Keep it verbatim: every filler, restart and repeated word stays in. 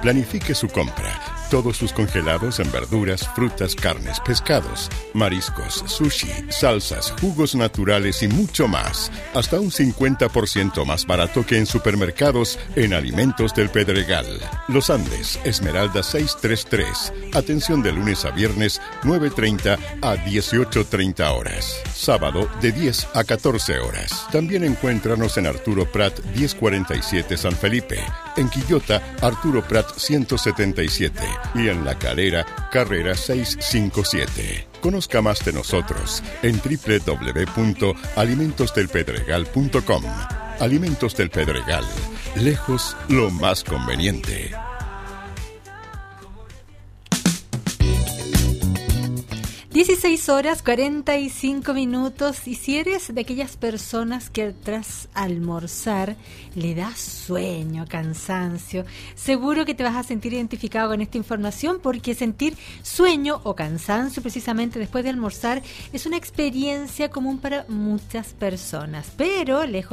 Planifique su compra. Todos sus congelados en verduras, frutas, carnes, pescados, mariscos, sushi, salsas, jugos naturales y mucho más. Hasta un cincuenta por ciento más barato que en supermercados en Alimentos del Pedregal. Los Andes, Esmeralda seiscientos treinta y tres. Atención de lunes a viernes, nueve treinta a dieciocho treinta horas. Sábado, de diez a catorce horas. También encuéntranos en Arturo Prat diez cuarenta y siete San Felipe. En Quillota, Arturo Prat ciento setenta y siete. Y en La Calera, Carrera seiscientos cincuenta y siete. Conozca más de nosotros en doble u doble u doble u punto alimentos del pedregal punto com. Alimentos del Pedregal. Lejos, lo más conveniente. dieciséis horas cuarenta y cinco minutos, y si eres de aquellas personas que tras almorzar le da sueño, cansancio, seguro que te vas a sentir identificado con esta información, porque sentir sueño o cansancio precisamente después de almorzar es una experiencia común para muchas personas, pero lejos